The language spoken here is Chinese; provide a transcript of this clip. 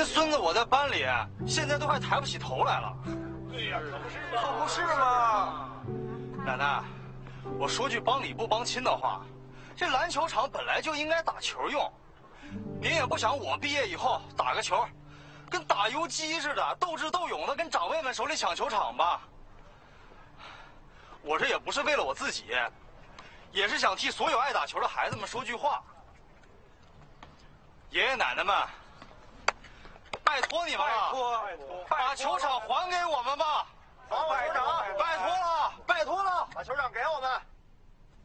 您孙子我在班里现在都快抬不起头来了。 对呀，可不是嘛，可不是嘛。奶奶，我说句帮理不帮亲的话，这篮球场本来就应该打球用。您也不想我毕业以后打个球，跟打游击似的，斗智斗勇的跟长辈们手里抢球场吧？我这也不是为了我自己，也是想替所有爱打球的孩子们说句话。爷爷奶奶们，拜托你们了，把球场还给我们吧！ 还我球场， 拜托了，拜托了， 把球场给我们。